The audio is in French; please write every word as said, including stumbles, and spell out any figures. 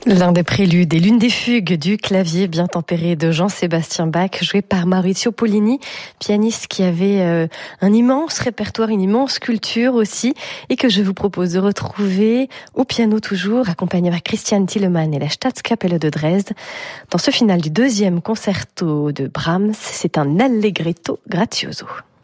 L'un des préludes et l'une des fugues du clavier bien tempéré de Jean-Sébastien Bach, joué par Maurizio Pollini, pianiste qui avait euh, un immense répertoire, une immense culture aussi, et que je vous propose de retrouver au piano toujours, accompagné par Christian Thielemann et la Staatskapelle de Dresde. Dans ce final du deuxième concerto de Brahms, c'est un allegretto grazioso.